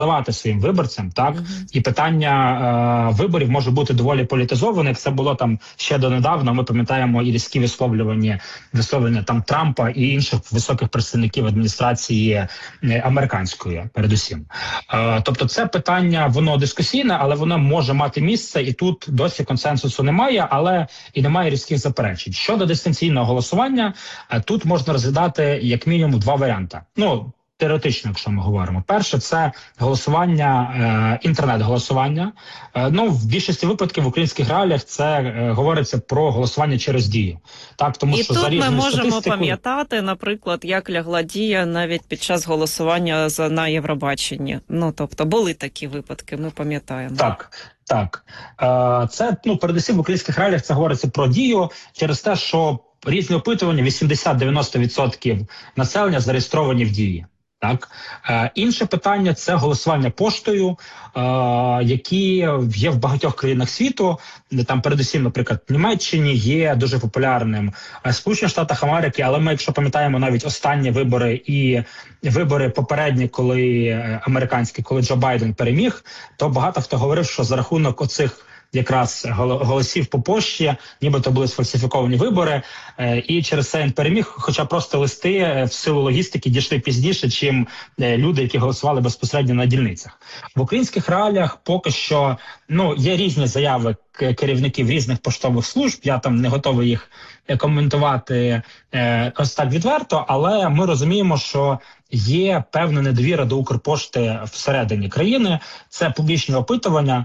продавати своїм виборцям, так, і питання виборів може бути доволі політизоване, як це було там ще донедавна. Ми пам'ятаємо і різкі висловлення там Трампа і інших високих представників адміністрації американської, передусім. Тобто це питання, воно дискусійне, але воно може мати місце, і тут досі консенсусу немає, але і немає різких заперечень. Щодо дистанційного голосування, тут можна розглядати як мінімум два варіанти. Ну, теоретично, якщо ми говоримо. Перше, це голосування, інтернет-голосування. Ну, в більшості випадків в українських реаліях це говориться про голосування через Дію. Так, тому і що тут за ми можемо статистикою... пам'ятати, наприклад, як лягла Дія навіть під час голосування на Євробаченні. Ну, тобто, були такі випадки, ми пам'ятаємо. Так. Це, ну, передусім в українських реаліях це говориться про Дію через те, що різні опитування, 80-90% населення зареєстровані в Дії. Так, інше питання – це голосування поштою, які є в багатьох країнах світу. Там, передусім, наприклад, в Німеччині є дуже популярним, Сполучених Штатах Америки, але ми, якщо пам'ятаємо навіть останні вибори і вибори попередні, коли Джо Байден переміг, то багато хто говорив, що за рахунок оцих якраз голосів по пошті, нібито були сфальсифіковані вибори, і через це він переміг, хоча просто листи в силу логістики дійшли пізніше, чим люди, які голосували безпосередньо на дільницях. В українських реаліях поки що, ну, є різні заяви керівників різних поштових служб, я там не готовий їх коментувати ось так відверто, але ми розуміємо, що є певна недовіра до Укрпошти всередині країни. Це публічні опитування.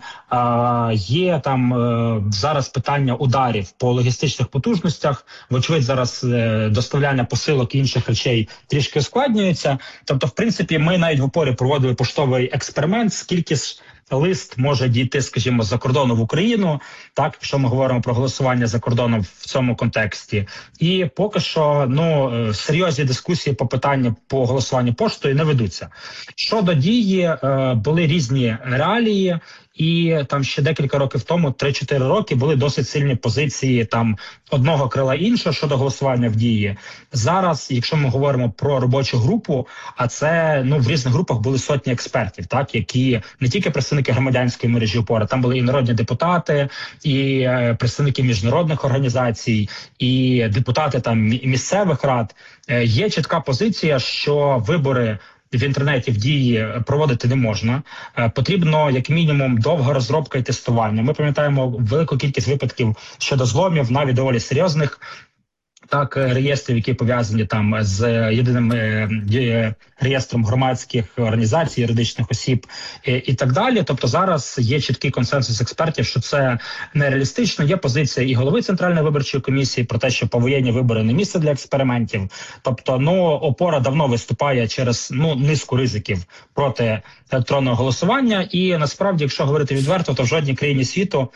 Є там зараз питання ударів по логістичних потужностях. Вочевидь, зараз доставляння посилок і інших речей трішки ускладнюється. Тобто, в принципі, ми навіть в ОПОРі проводили поштовий експеримент, скільки ж лист може дійти, скажімо, з-за кордону в Україну, так, якщо ми говоримо про голосування за кордоном в цьому контексті. І поки що, ну, серйозні дискусії по питанню по голосуванню поштою не ведуться. Щодо Дії, були різні реалії, і там ще декілька років тому, 3-4 роки, були досить сильні позиції там одного крила іншого щодо голосування в Дії. Зараз, якщо ми говоримо про робочу групу, а це, ну, в різних групах були сотні експертів, так, які не тільки представники громадянської мережі ОПОРА, там були і народні депутати, і представники міжнародних організацій, і депутати там місцевих рад. Є чітка позиція, що вибори в інтернеті в Дії проводити не можна. Потрібно, як мінімум, довга розробка і тестування. Ми пам'ятаємо велику кількість випадків щодо зломів, навіть доволі серйозних, так, реєстрів, які пов'язані там з єдиним реєстром громадських організацій, юридичних осіб і так далі. Тобто зараз є чіткий консенсус експертів, що це нереалістично. Є позиція і голови Центральної виборчої комісії про те, що повоєнні вибори не місце для експериментів. Тобто, ну, ОПОРА давно виступає через, ну, низку ризиків проти електронного голосування. І насправді, якщо говорити відверто, то в жодній країні світу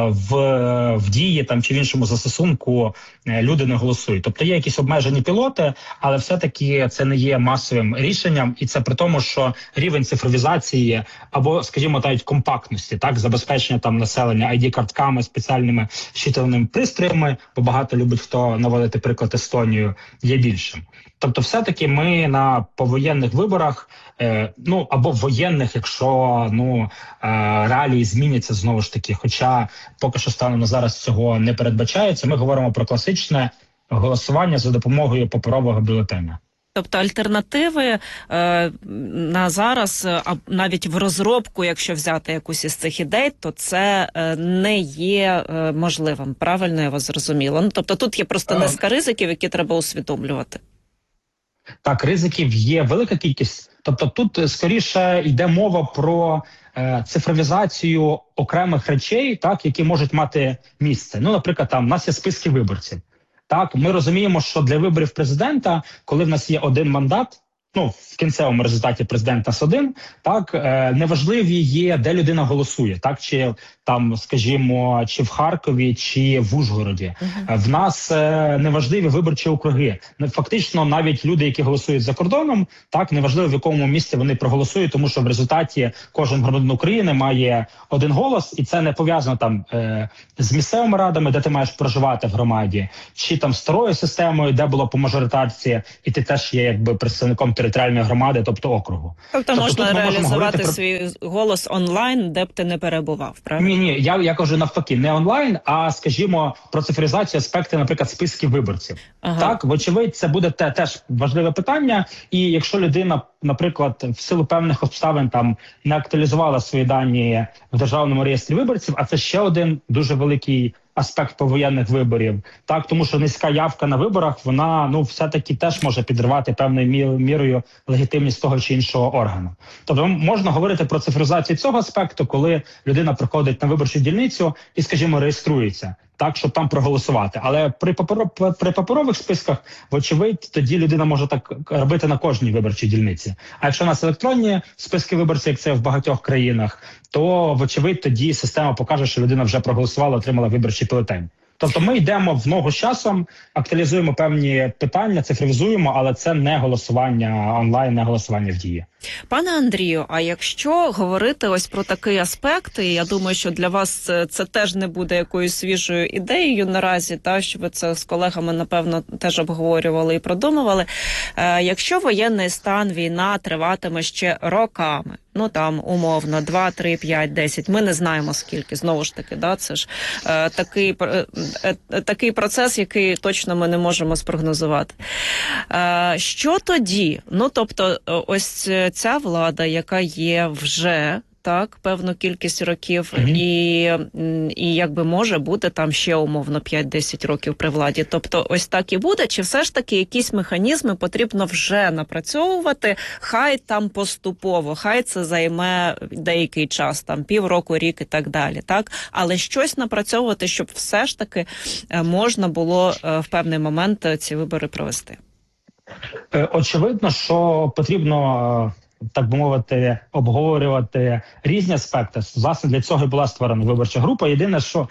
в Дії там чи в іншому застосунку люди не голосують. Тобто є якісь обмежені пілоти, але все-таки це не є масовим рішенням, і це при тому, що рівень цифровізації або, скажімо, навіть компактності, так, забезпечення там населення ID-картками, спеціальними щитувальними пристроями, бо багато любить хто наводити приклад Естонію, є більшим. Тобто все-таки ми на повоєнних виборах, ну, або воєнних, якщо, ну, реалії зміняться знову ж таки, хоча поки що станом на зараз цього не передбачається, ми говоримо про класичне голосування за допомогою паперового бюлетеня. Тобто альтернативи на зараз, навіть в розробку, якщо взяти якусь із цих ідей, то це не є можливим. Правильно я вас зрозуміла? Ну, тобто тут є просто низка ризиків, які треба усвідомлювати. Так, ризиків є велика кількість. Тобто тут скоріше йде мова про цифровізацію окремих речей, так, які можуть мати місце. Ну, наприклад, там у нас є списки виборців. Так, ми розуміємо, що для виборів президента, коли в нас є один мандат, ну, в кінцевому результаті президент нас один, так, неважливі є, де людина голосує, так, чи там, скажімо, чи в Харкові, чи в Ужгороді. В нас неважливі виборчі округи. Фактично, навіть люди, які голосують за кордоном, так, неважливо, в якому місці вони проголосують, тому що в результаті кожен громадянин України має один голос, і це не пов'язано там з місцевими радами, де ти маєш проживати в громаді, чи там старою системою, де було по мажоритарці, і ти теж є якби представником територіальної громади, тобто округу. Тобто можна тут ми реалізувати свій голос онлайн, де б ти не перебував, правильно? Ні, я кажу навпаки, не онлайн, а, скажімо, про цифровізацію аспекти, наприклад, списків виборців. Ага. Так, вочевидь, це буде теж важливе питання. І якщо людина, наприклад, в силу певних обставин там не актуалізувала свої дані в державному реєстрі виборців, а це ще один дуже великий аспект повоєнних виборів, так, тому що низька явка на виборах, вона все-таки теж може підривати певною мірою легітимність того чи іншого органу. Тобто можна говорити про цифровізацію цього аспекту, коли людина приходить на виборчу дільницю і, скажімо, реєструється, так, щоб там проголосувати. Але при паперових списках, вочевидь, тоді людина може так робити на кожній виборчій дільниці. А якщо у нас електронні списки виборців, як це в багатьох країнах, то, вочевидь, тоді система покаже, що людина вже проголосувала, отримала виборчий бюлетень. Тобто ми йдемо в ногу з часом, актуалізуємо певні питання, цифровізуємо, але це не голосування онлайн, не голосування в Дії. Пане Андрію, а якщо говорити ось про такий аспект, і я думаю, що для вас це теж не буде якоюсь свіжою ідеєю наразі, та що ви це з колегами, напевно, теж обговорювали і продумували. Якщо воєнний стан, війна триватиме ще роками, там умовно 2, 3, 5, 10, ми не знаємо скільки, знову ж таки, це ж такий процес, який точно ми не можемо спрогнозувати. Що тоді? Тобто, ось ця влада, яка є вже, так, певну кількість років, і якби може бути там ще умовно 5-10 років при владі. Тобто ось так і буде? Чи все ж таки якісь механізми потрібно вже напрацьовувати? Хай там поступово, хай це займе деякий час, там півроку, рік і так далі, так? Але щось напрацьовувати, щоб все ж таки можна було в певний момент ці вибори провести. Очевидно, що потрібно, так би мовити, обговорювати різні аспекти. Власне, для цього і була створена виборча група. Єдине, що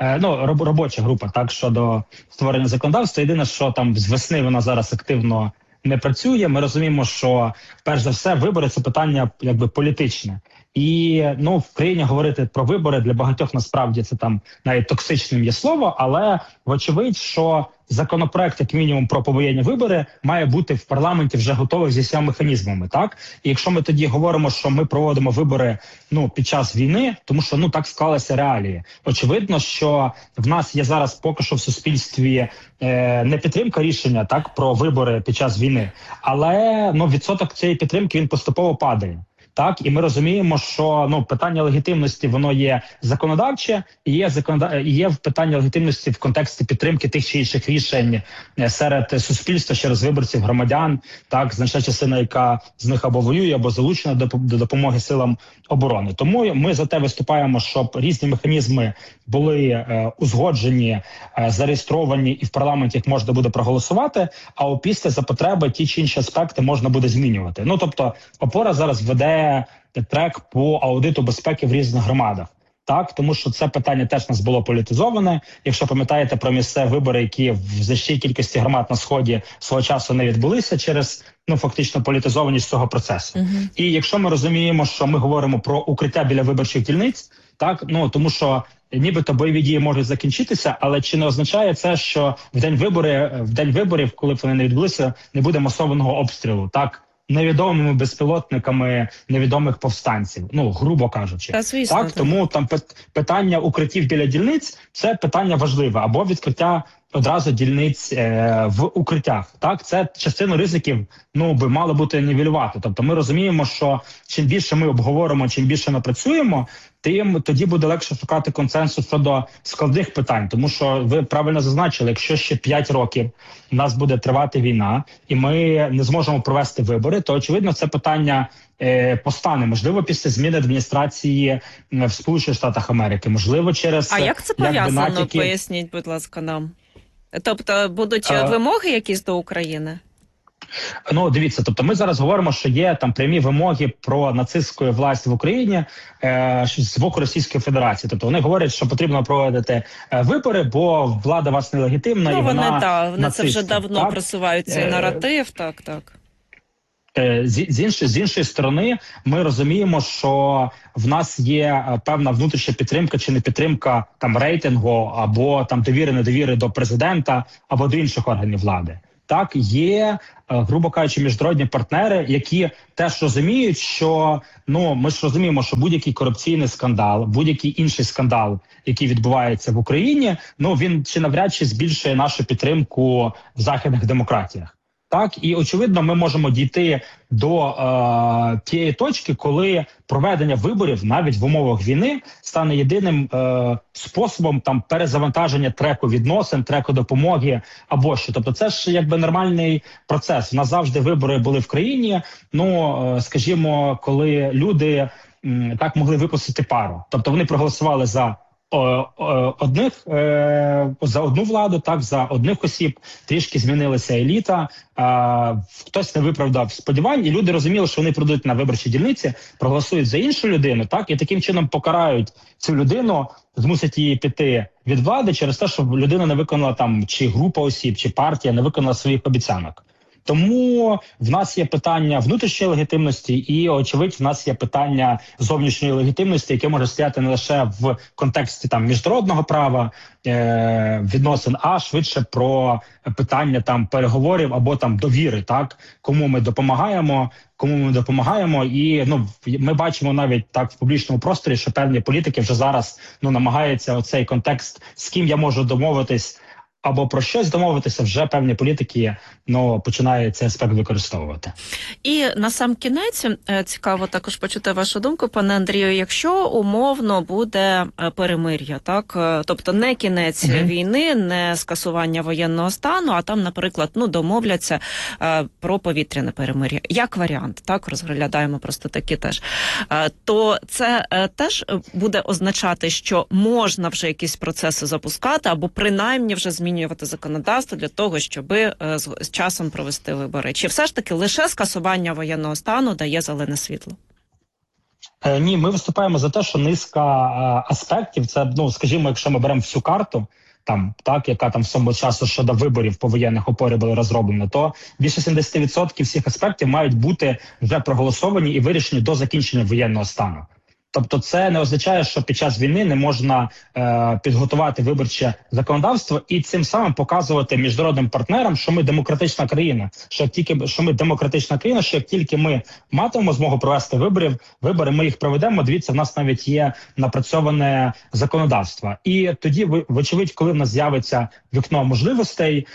робоча група, так, щодо створення законодавства. Єдине, що там з весни вона зараз активно не працює. Ми розуміємо, що перш за все вибори це питання якби політичне. І в країні говорити про вибори для багатьох насправді це там навіть токсичним є слово, але вочевидь, що законопроект, як мінімум, про повоєнні вибори має бути в парламенті вже готовий зі всіма механізмами, так? І якщо ми тоді говоримо, що ми проводимо вибори під час війни, тому що так склалися реалії. Очевидно, що в нас є зараз поки що в суспільстві не підтримка рішення так про вибори під час війни, але відсоток цієї підтримки він поступово падає. Так, і ми розуміємо, що питання легітимності воно є законодавче, і є питання легітимності в контексті підтримки тих чи інших рішень серед суспільства через виборців, громадян, так, значна частина, яка з них або воює, або залучена до допомоги силам оборони. Тому ми за те виступаємо, щоб різні механізми були узгоджені, зареєстровані і в парламенті їх можна буде проголосувати, а опісля за потреби ті чи інші аспекти можна буде змінювати. Тобто опора зараз веде трек по аудиту безпеки в різних громадах. Так, тому що це питання теж у нас було політизоване. Якщо пам'ятаєте про місцеві вибори, які в значній кількості громад на Сході свого часу не відбулися через фактично політизованість цього процесу. І якщо ми розуміємо, що ми говоримо про укриття біля виборчих дільниць, так, тому що нібито бойові дії можуть закінчитися, але чи не означає це, що в день виборів, коли б вони не відбулися, не буде масованого обстрілу, так? Невідомими безпілотниками невідомих повстанців, грубо кажучи. Так, тому там питання укриттів біля дільниць – це питання важливе, або відкриття одразу дільниць в укриттях. Так, це частину ризиків, би мало бути нівелювати. Тобто ми розуміємо, що чим більше ми обговоримо, чим більше ми працюємо, тим тоді буде легше шукати консенсус щодо складних питань. Тому що ви правильно зазначили, якщо ще 5 років у нас буде тривати війна, і ми не зможемо провести вибори, то, очевидно, це питання постане. Можливо, після зміни адміністрації в Сполучених Штатах Америки. Можливо, через... А як це пов'язано? Поясніть, будь ласка, нам. Тобто будуть вимоги якісь до України? Дивіться, тобто ми зараз говоримо, що є там прямі вимоги про нацистську власть в Україні з боку Російської Федерації. Тобто вони говорять, що потрібно проводити вибори, бо влада вас нелегітимна, і вона вони це вже давно просувають цей наратив, так. З іншої сторони, ми розуміємо, що в нас є певна внутрішня підтримка чи не підтримка там рейтингу, або там довіри-недовіри до президента, або до інших органів влади. так, є, грубо кажучи, міжнародні партнери, які теж розуміють, що, ну, ми ж розуміємо, що будь-який корупційний скандал, будь-який інший скандал, який відбувається в Україні, ну, він чи навряд чи збільшує нашу підтримку в західних демократіях. Так, і очевидно, ми можемо дійти до тієї точки, коли проведення виборів навіть в умовах війни стане єдиним способом там перезавантаження треку відносин, треку допомоги або що. Тобто, це ж якби нормальний процес. У нас завжди вибори були в країні. Ну скажімо, коли люди так могли випустити пару, тобто вони проголосували за за одну владу, так, за одних осіб, трішки змінилася еліта, хтось не виправдав сподівань, і люди розуміли, що вони прийдуть на виборчі дільниці, проголосують за іншу людину, так, і таким чином покарають цю людину, змусять її піти від влади через те, що людина не виконала там, чи група осіб, чи партія не виконала своїх обіцянок. Тому в нас є питання внутрішньої легітимності і, очевидь, в нас є питання зовнішньої легітимності, яке може стояти не лише в контексті там міжнародного права відносин, а швидше про питання там переговорів або там довіри, так, кому ми допомагаємо, і ну ми бачимо навіть так в публічному просторі, що певні політики вже зараз намагаються оцей контекст, з ким я можу домовитись або про щось домовитися, вже певні політики починають цей аспект використовувати. І на сам кінець цікаво також почути вашу думку, пане Андрію, якщо умовно буде перемир'я, так, тобто не кінець війни, не скасування воєнного стану, а там, наприклад, домовляться про повітряне перемир'я, як варіант, так, розглядаємо просто такі теж, то це теж буде означати, що можна вже якісь процеси запускати, або принаймні вже змінювати законодавство для того, щоб з часом провести вибори? Чи все ж таки лише скасування воєнного стану дає зелене світло? Ні, ми виступаємо за те, що низка аспектів, це, скажімо, якщо ми беремо всю карту, там, так, яка там в цьому часу щодо виборів по воєнних опорі була розроблена, то більше 70% всіх аспектів мають бути вже проголосовані і вирішені до закінчення воєнного стану. Тобто це не означає, що під час війни не можна підготувати виборче законодавство і цим самим показувати міжнародним партнерам, що ми демократична країна, що як тільки ми матимемо змогу провести вибори, ми їх проведемо. Дивіться, в нас навіть є напрацьоване законодавство. І тоді, вочевидь, коли в нас з'явиться вікно можливостей,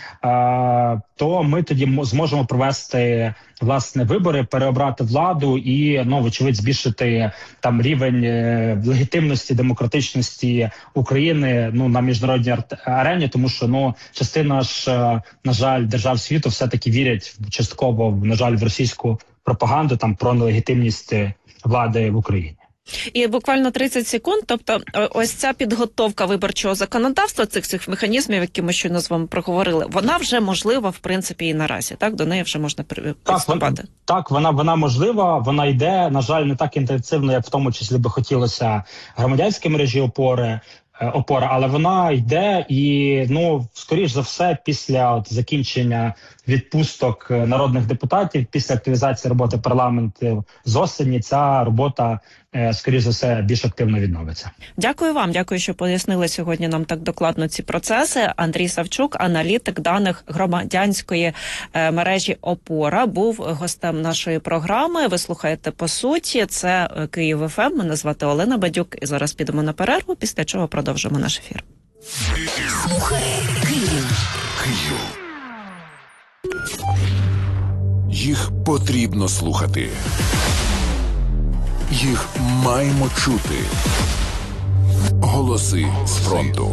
то ми тоді зможемо провести власне вибори, переобрати владу і, вочевидь, збільшити там рівень легітимності, демократичності України на міжнародній арені, тому що частина ж, на жаль, держав світу все-таки вірять частково, на жаль, в російську пропаганду там про нелегітимність влади в Україні. І буквально 30 секунд, тобто ось ця підготовка виборчого законодавства, цих механізмів, які ми щойно з вами проговорили, вона вже можлива, в принципі, і наразі, так? До неї вже можна приступати. Так, вона можлива, вона йде, на жаль, не так інтенсивно, як в тому числі би хотілося громадянській мережі опора, але вона йде і, скоріш за все, після закінчення відпусток народних депутатів, після активізації роботи парламенту з осені, ця робота, скоріш за все, більш активно відновиться. Дякую вам, дякую, що пояснили сьогодні нам так докладно ці процеси. Андрій Савчук, аналітик даних громадянської мережі «Опора», був гостем нашої програми. Ви слухаєте «По суті». Це Київ ФМ. Мене звати Олена Бадюк. І зараз підемо на перерву, після чого продовжимо наш ефір. Слухай Київ. Їх потрібно слухати. Їх маємо чути. Голоси з фронту.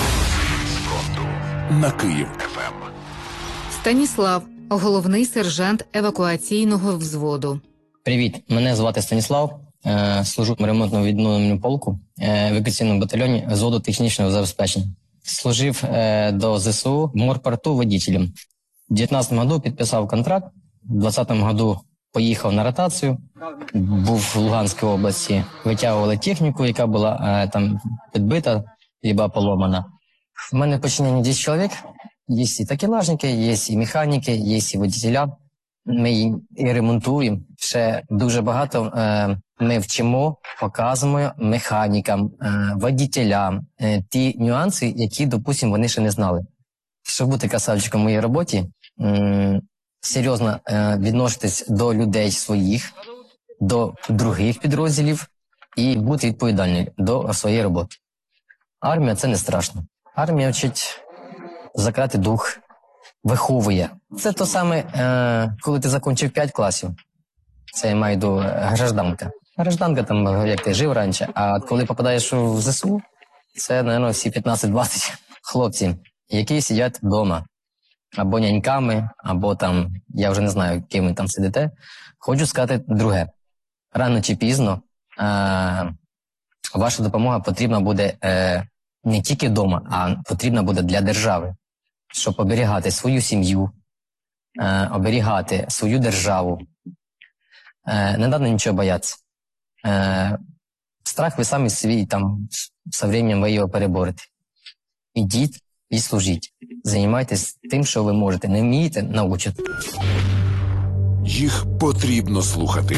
На Київ ФМ. Станіслав, головний сержант евакуаційного взводу. Привіт, мене звати Станіслав. Служу в ремонтно-відновленому полку в евакуаційному батальйоні взводу технічного забезпечення. Служив до ЗСУ в морпорту водителем. В 19-му году підписав контракт, в 20-му году поїхав на ротацію, був в Луганській області, витягували техніку, яка була там підбита, або поломана. У мене в підчиненні 10 чоловік, є і такелажники, є і механіки, є і водителя. Ми і ремонтуємо, ще дуже багато ми вчимо, показуємо механікам, водителям ті нюанси, які, допустимо, вони ще не знали. Щоб бути красавчиком в моїй роботі, серйозно відноситись до людей своїх, до других підрозділів і бути відповідальним до своєї роботи. Армія – це не страшно. Армія вчить закрити дух, виховує. Це то саме, коли ти закінчив 5 класів. Це я маю до гражданка. Гражданка там, як ти жив раніше, а коли попадаєш в ЗСУ, це, мабуть, всі 15-20 хлопці, які сидять вдома. Або няньками, або там, я вже не знаю, ким ви там сидите. Хочу сказати друге. Рано чи пізно ваша допомога потрібна буде не тільки вдома, а потрібна буде для держави, щоб оберігати свою сім'ю, оберігати свою державу. Не треба нічого боятися. Страх ви самі свій, там, з часом ви його переборете. Ідіть і служіть. Займайтесь тим, що ви можете. Не вмієте – научите. Їх потрібно слухати.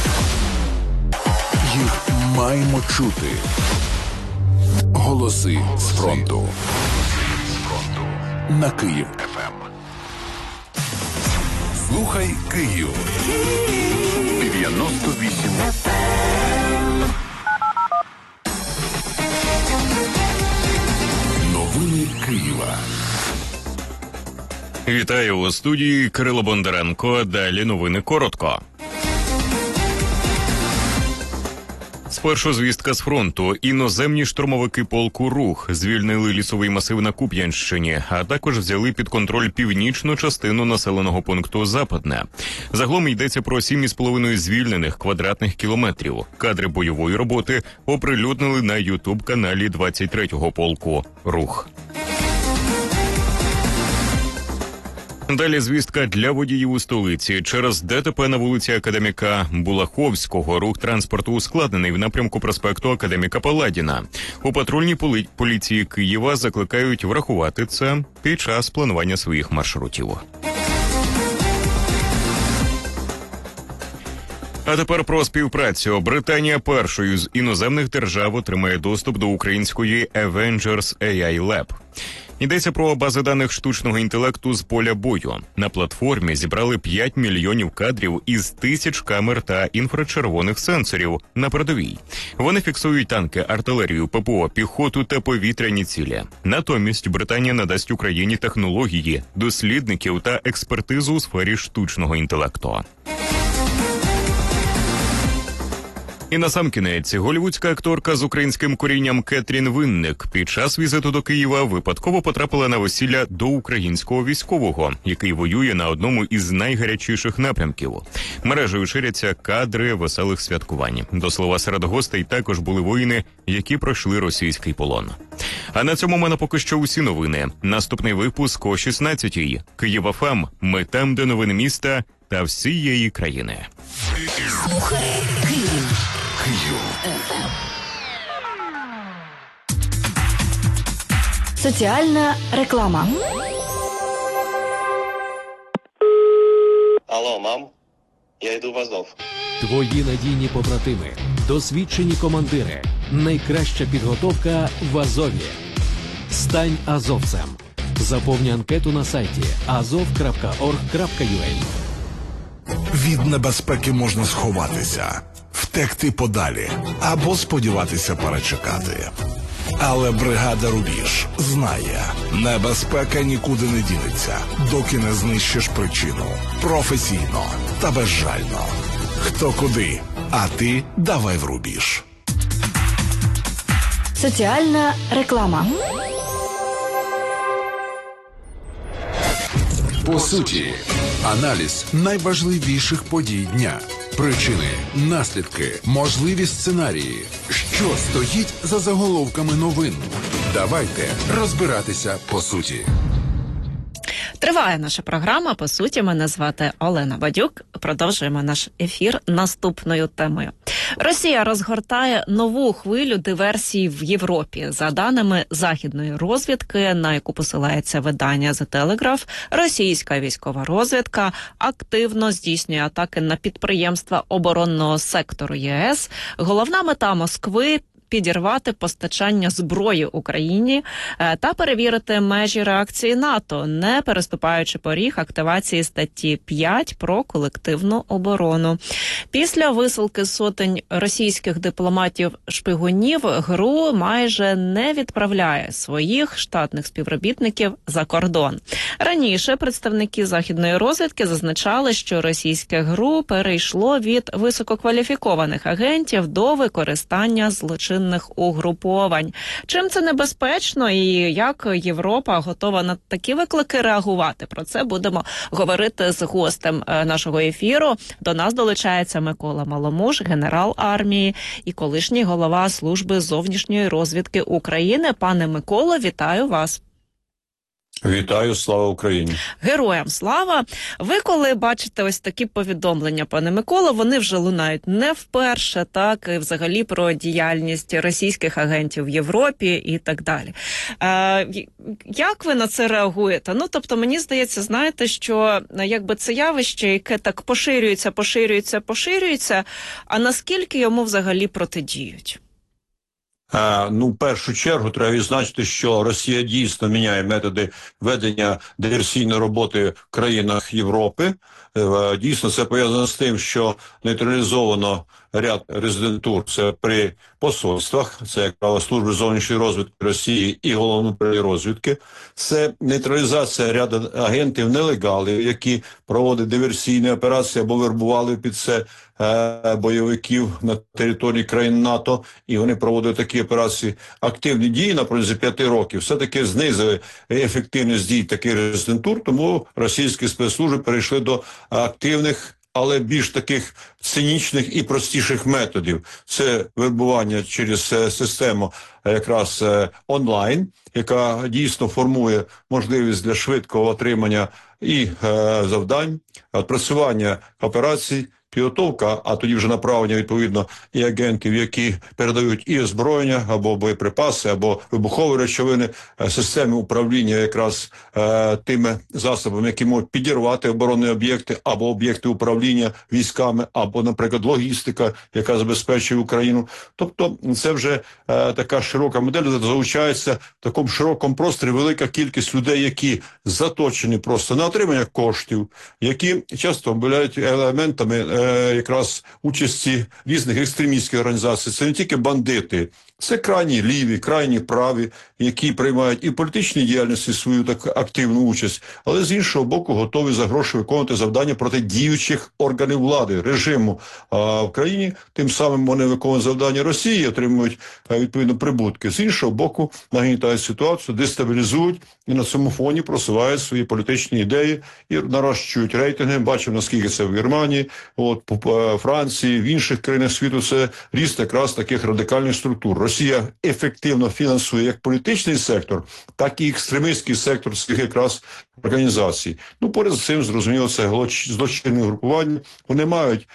Їх маємо чути. Голоси з фронту. На Київ ФМ. Слухай Київ. 98 ФМ. Новини Києва. Вітаю у студії Кирило Бондаренко. Далі новини коротко. Спершу звістка з фронту. Іноземні штурмовики полку «Рух» звільнили лісовий масив на Куп'янщині, а також взяли під контроль північну частину населеного пункту Западне. Загалом йдеться про 7,5 звільнених квадратних кілометрів. Кадри бойової роботи оприлюднили на ютуб-каналі 23-го полку «Рух». Далі звістка для водіїв у столиці. Через ДТП на вулиці Академіка Булаховського рух транспорту ускладнений в напрямку проспекту Академіка Паладіна. У патрульній поліції Києва закликають врахувати це під час планування своїх маршрутів. А тепер про співпрацю. Британія першою з іноземних держав отримає доступ до української Avengers AI Lab. Йдеться про бази даних штучного інтелекту з поля бою. На платформі зібрали 5 мільйонів кадрів із 1000 камер та інфрачервоних сенсорів на передовій. Вони фіксують танки, артилерію, ППО, піхоту та повітряні цілі. Натомість Британія надасть Україні технології, дослідників та експертизу у сфері штучного інтелекту. І насамкінець, голлівудська акторка з українським корінням Кетрін Винник під час візиту до Києва випадково потрапила на весілля до українського військового, який воює на одному із найгарячіших напрямків. Мережею ширяться кадри веселих святкувань. До слова, серед гостей також були воїни, які пройшли російський полон. А на цьому в мене поки що усі новини. Наступний випуск о 16-й. Київ ФМ. Ми там, де новини міста та всієї країни. Слухай Київ. Соціальна реклама. Алло, мам, я йду в Азов. Твої надійні побратими, досвідчені командири, найкраща підготовка в Азові. Стань азовцем. Заповни анкету на сайті azov.org.ua. Від небезпеки можна сховатися, втекти подалі або сподіватися перечекати. Але бригада «Рубіж» знає, небезпека нікуди не дінеться, доки не знищиш причину. Професійно та безжально. Хто куди, а ти давай в «Рубіж». Соціальна реклама. По суті, аналіз найважливіших подій дня. Причини, наслідки, можливі сценарії. Що стоїть за заголовками новин? Давайте розбиратися по суті. Триває наша програма. По суті, мене звати Олена Бадюк. Продовжуємо наш ефір наступною темою. Росія розгортає нову хвилю диверсій в Європі. За даними західної розвідки, на яку посилається видання The Telegraph, російська військова розвідка активно здійснює атаки на підприємства оборонного сектору ЄС. Головна мета Москви – підірвати постачання зброї Україні та перевірити межі реакції НАТО, не переступаючи поріг активації статті 5 про колективну оборону. Після висилки сотень російських дипломатів-шпигунів ГРУ майже не відправляє своїх штатних співробітників за кордон. Раніше представники західної розвідки зазначали, що російське ГРУ перейшло від висококваліфікованих агентів до використання злочинних угруповань. Чим це небезпечно і як Європа готова на такі виклики реагувати? Про це будемо говорити з гостем нашого ефіру. До нас долучається Микола Маломуж, генерал армії і колишній голова Служби зовнішньої розвідки України. Пане Миколо, вітаю вас. Вітаю, слава Україні. Героям слава. Ви коли бачите ось такі повідомлення, пане Миколо, вони вже лунають не вперше, так, і взагалі про діяльність російських агентів в Європі і так далі. Як ви на це реагуєте? Ну, тобто, мені здається, знаєте, що якби це явище, яке так поширюється, а наскільки йому взагалі протидіють? Ну, в першу чергу треба відзначити, що Росія дійсно міняє методи ведення диверсійної роботи в країнах Європи. Дійсно, це пов'язано з тим, що нейтралізовано ряд резидентур, це при посольствах, це, як правило, Служби зовнішньої розвідки Росії і Головної управління розвідки. Це нейтралізація ряду агентів-нелегалів, які проводять диверсійні операції або вербували під це бойовиків на території країн НАТО, і вони проводять такі операції. Активні дії на протязі 5 років все-таки знизили ефективність дій таких резидентур, тому російські спецслужби перейшли до активних, але більш таких цинічних і простіших методів. Це вербування через систему якраз онлайн, яка дійсно формує можливість для швидкого отримання і завдань, відпрацювання операцій, підготовка, а тоді вже направлення, відповідно, і агентів, які передають і озброєння, або боєприпаси, або вибухові речовини, системи управління якраз тими засобами, які можуть підірвати оборонні об'єкти, або об'єкти управління військами, або, наприклад, логістика, яка забезпечує Україну. Тобто це вже така широка модель, де залучається в такому широкому просторі велика кількість людей, які заточені просто на отримання коштів, які часто обирають елементами якраз участі різних екстремістських організацій. Це не тільки бандити, це крайні ліві, крайні праві, які приймають і в політичній діяльності свою так активну участь, але з іншого боку готові за гроші виконувати завдання проти діючих органів влади, режиму в країні. Тим самим вони виконують завдання Росії, отримують відповідно прибутки. З іншого боку нагнітають ситуацію, дестабілізують і на цьому фоні просувають свої політичні ідеї і нарощують рейтинги. Бачимо, наскільки це в Германії, по Франції, в інших країнах світу. Це ріст якраз таких радикальних структур. Росія ефективно фінансує як політичний сектор, так і екстремістський сектор цих якраз організацій. Ну, поряд з цим, зрозуміло, це злочинні групування. Вони мають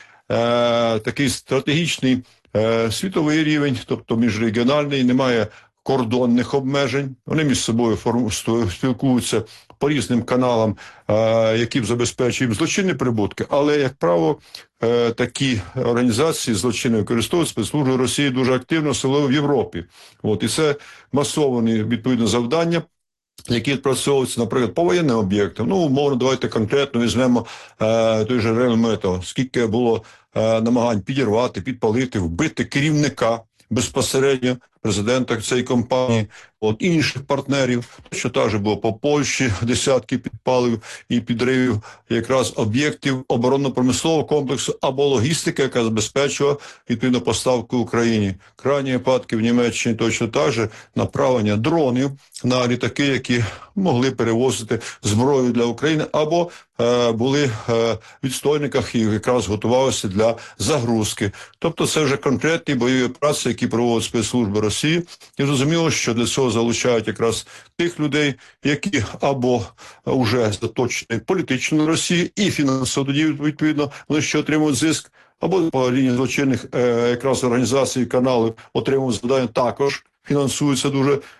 такий стратегічний світовий рівень, тобто міжрегіональний, немає кордонних обмежень. Вони між собою спілкуються по різним каналам, які забезпечують злочинні прибутки. Але, як правило, такі організації злочинні використовують спецслужби Росії дуже активно, особливо в Європі. І це масовані, відповідно, завдання, які відпрацьовуються, наприклад, по воєнним об'єктам. Ну, умовно, давайте конкретно візьмемо той же Рельметов. Скільки було намагань підірвати, підпалити, вбити керівника безпосередньо президента цієї компанії, інших партнерів, що також було по Польщі, десятки підпалів і підривів якраз об'єктів оборонно-промислового комплексу або логістики, яка забезпечувала відповідно поставку Україні. Крайні випадки в Німеччині точно так же направлення дронів на літаки, які могли перевозити зброю для України, або були в відстойниках і якраз готувалися для загрузки. Тобто це вже конкретні бойові операції, які проводять спецслужби Росії. І зрозуміло, що для цього залучають якраз тих людей, які або вже заточені політично на Росії і фінансово тоді, відповідно, вони ще отримують зиск, або по лінії злочинних якраз організацій, каналів отримують завдання, також фінансуються дуже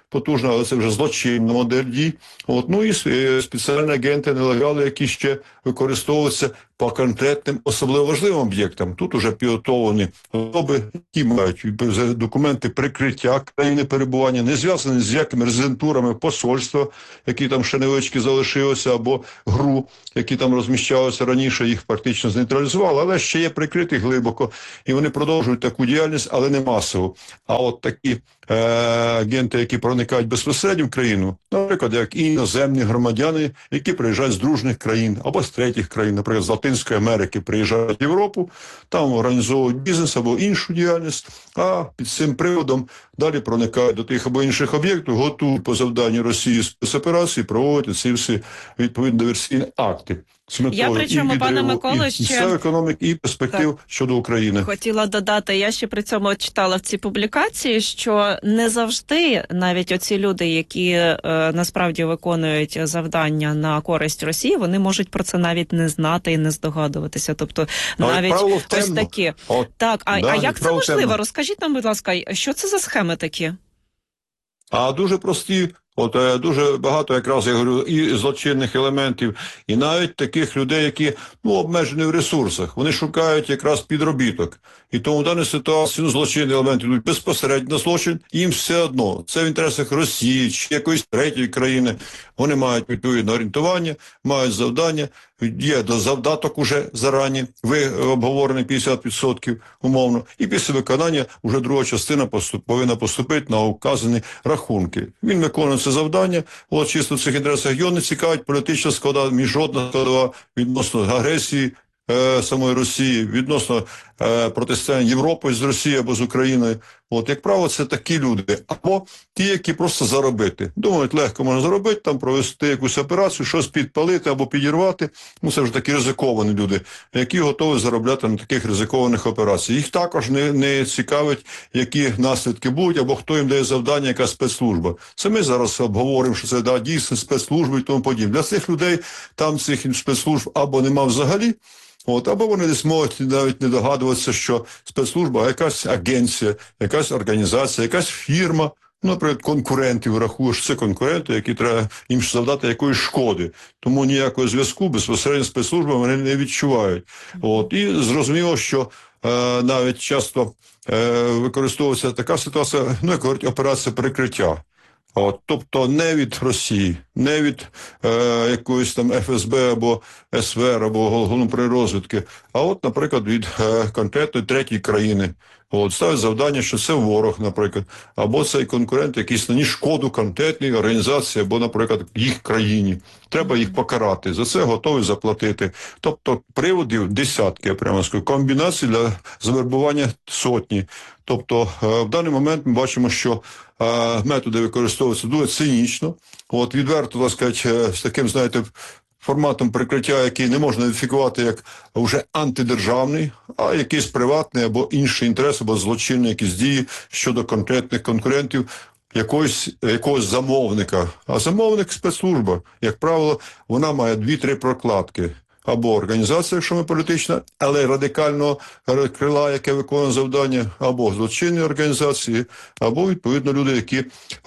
потужна, але це вже злочинна модель дій. Ну і спеціальні агенти, нелегали, які ще використовуються по конкретним, особливо важливим об'єктам. Тут уже підготовлені особи, які мають документи прикриття країни перебування, не зв'язані з якими резидентурами посольства, які там ще невеличкі залишилися, або ГРУ, які там розміщалися раніше, їх практично знейтралізували, але ще є прикриті глибоко, і вони продовжують таку діяльність, але не масово. А от такі агенти, які проникають безпосередньо в країну, наприклад, як і іноземні громадяни, які приїжджають з дружніх країн або з третіх країн, наприклад, з Латинської Америки приїжджають в Європу, там організовують бізнес або іншу діяльність, а під цим приводом далі проникають до тих або інших об'єктів, готують по завданню Росії спецоперації, проводять ці всі відповідні диверсійні акти. Я причому, пане Миколо, ще економік і перспектив щодо України. Хотіла додати, я ще при цьому читала в цій публікації, що не завжди навіть оці люди, які насправді виконують завдання на користь Росії, вони можуть про це навіть не знати і не здогадуватися. Тобто навіть ось такі. Так, а як це можливо? Розкажіть нам, будь ласка, що це за схеми такі? Дуже прості. Дуже багато, якраз я говорю, і злочинних елементів, і навіть таких людей, які обмежені в ресурсах. Вони шукають якраз підробіток. І тому в даній ситуації злочинні елементи йдуть безпосередньо на злочин, і їм все одно. Це в інтересах Росії чи якоїсь третьої країни. Вони мають відповідне орієнтування, мають завдання. Є завдаток уже зарані, обговорений 50% умовно. І після виконання вже друга частина повинна поступити на указані рахунки. Він виконує це завдання. Чисто в цих інтересах його не цікавить політична складова, міжнародна складова відносно агресії самої Росії, відносно протистояння Європи з Росією або з Україною. Як правило, це такі люди. Або ті, які просто заробити. Думають, легко можна заробити, там провести якусь операцію, щось підпалити або підірвати. Це вже такі ризиковані люди, які готові заробляти на таких ризикованих операціях. Їх також не цікавить, які наслідки будуть, або хто їм дає завдання, яка спецслужба. Це ми зараз обговоримо, що це дійсно спецслужби і тому подібне. Для цих людей там цих спецслужб або нема взагалі, або вони десь можуть навіть не догадуватися, що спецслужба, якась агенція, якась організація, якась фірма, наприклад, конкурентів рахує, що це конкуренти, які треба їм завдати якоїсь шкоди. Тому ніякого зв'язку безпосередньо з спецслужбами вони не відчувають. І зрозуміло, що навіть часто використовується така ситуація, як говорять, операція прикриття. Тобто не від Росії, не від якоїсь там ФСБ або СВР або Головної розвідки, а наприклад, від конкретної третьої країни. Ставить завдання, що це ворог, наприклад, або цей конкурент якийсь наніс шкоду конкретній організації, або, наприклад, їх країні. Треба їх покарати, за це готові заплатити. Тобто приводів десятки, я прямо скажу, комбінацій для завербування сотні. Тобто в даний момент ми бачимо, що методи використовуються дуже цинічно. Відверто, так сказати, з таким, знаєте, форматом прикриття, який не можна ідентифікувати як вже антидержавний, а якийсь приватний або інший інтерес, або злочинні якісь дії щодо конкретних конкурентів, якогось замовника. А замовник – спецслужба. Як правило, вона має 2-3 прокладки. Або організація, якщо ми політична, але радикального крила, яке виконує завдання, або злочинні організації, або, відповідно, люди, які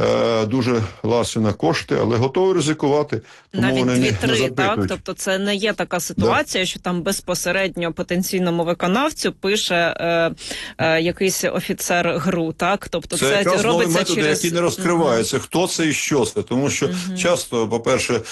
дуже ласі на кошти, але готові ризикувати. Тому навіть вони 2-3, так? Тобто це не є така ситуація, що там безпосередньо потенційному виконавцю пише якийсь офіцер ГРУ, так? Тобто це якраз нові методи, через... які не розкриваються, хто це і що це. Тому що часто, по-перше,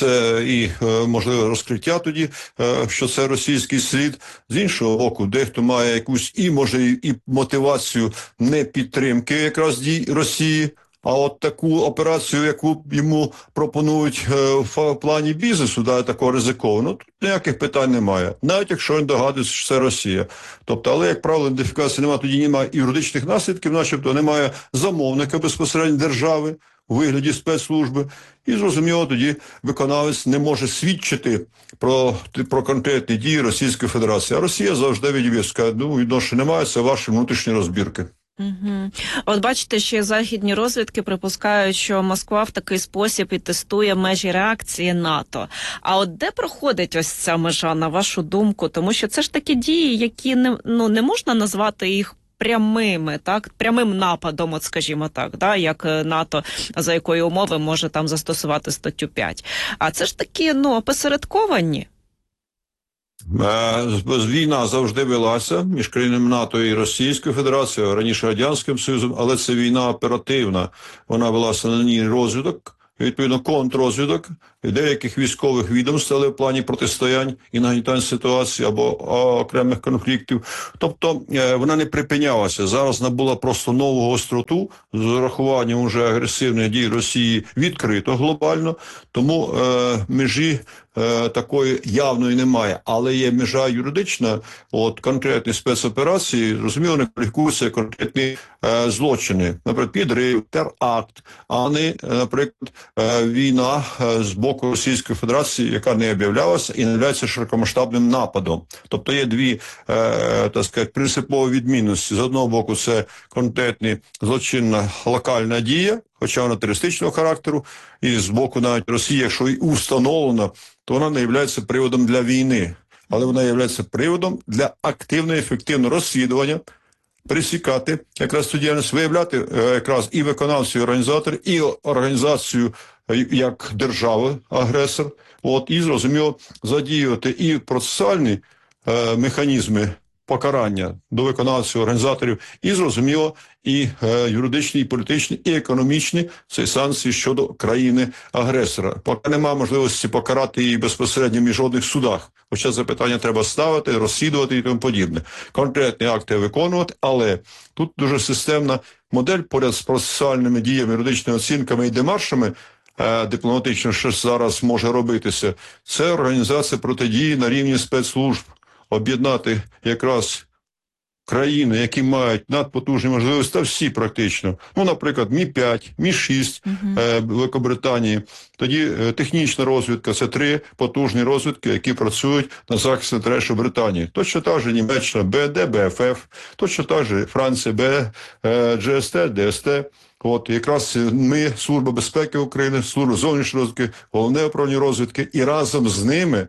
і можливо розкриття тоді, що це російський слід. З іншого боку, дехто має якусь і мотивацію не підтримки якраз дій Росії, а таку операцію, яку йому пропонують в плані бізнесу, такого ризикованого, тут ніяких питань немає. Навіть якщо він догадується, що це Росія. Тобто, але, як правило, ідентифікації немає, тоді немає юридичних наслідків, начебто немає замовника безпосередньо держави у вигляді спецслужби. І, зрозуміло, тоді виконавець не може свідчити про конкретні дії Російської Федерації. А Росія завжди відповідає, відношення немає, це ваші внутрішні розбірки. От бачите, ще західні розвідки припускають, що Москва в такий спосіб і тестує межі реакції НАТО. А от де проходить ось ця межа, на вашу думку? Тому що це ж такі дії, які не можна назвати їх прямими, так, прямим нападом, от скажімо так, да, як НАТО, за якої умови може там застосувати статтю 5. А це ж такі, опосередковані. Війна завжди велася між країнами НАТО і Російською Федерацією, раніше Радянським Союзом, але це війна оперативна. Вона велася на ній розвідок, відповідно контррозвідок деяких військових відомств, але в плані протистоянь і нагнітань ситуації або окремих конфліктів. Тобто вона не припинялася. Зараз набула просто нову гостроту з урахуванням вже агресивних дій Росії відкрито глобально, тому межі такої явної немає, але є межа юридична, конкретні спецоперації, розуміло, не кваліфікуються конкретні злочини, наприклад, підрив, теракт, а не, наприклад, війна з боку Російської Федерації, яка не об'являлася і не являється широкомасштабним нападом. Тобто є дві, так сказати, принципові відмінності. З одного боку, це конкретна злочинна локальна дія, хоча вона терористичного характеру, і з боку навіть Росії, якщо і установлена, то вона не є приводом для війни, але вона є приводом для активного, ефективного розслідування, пресікати якраз цю діяльність, виявляти якраз і виконавців, і організаторів, і організацію як держави-агресор, і, зрозуміло, задіювати і процесуальні механізми покарання до виконавців, організаторів, і, зрозуміло, і юридичні, і політичні, і економічні це санкції щодо країни-агресора. Поки немає можливості покарати її безпосередньо в міжнародних судах, хоча запитання треба ставити, розслідувати і тому подібне. Конкретні акти виконувати, але тут дуже системна модель поряд з процесуальними діями, юридичними оцінками і демаршами, дипломатично, що зараз може робитися, це організація протидії на рівні спецслужб. Об'єднати якраз країни, які мають надпотужні можливості, та всі практично. Наприклад, Мі-5, Мі-6 Великобританії. Тоді технічна розвідка – це 3 потужні розвідки, які працюють на захист інтересів Британії. Точно так же Німеччина БД, БФФ, точно так же Франція ГСТ, ДСТ. Якраз ми, Служба безпеки України, Служба зовнішньої розвідки, Головне управління розвідки, і разом з ними